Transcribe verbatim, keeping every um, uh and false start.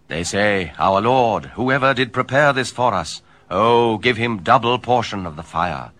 They say, Our Lord, whoever did prepare this for us, oh, give him double portion of the fire.